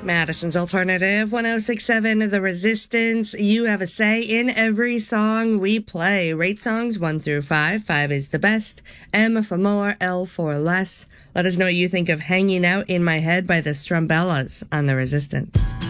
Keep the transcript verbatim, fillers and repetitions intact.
Madison's Alternative, one oh six point seven, The Resistance. You have a say in every song we play. Rate songs one through five. Five is the best. M for more, L for less. Let us know what you think of Hanging Out in My Head by the Strumbellas on The Resistance.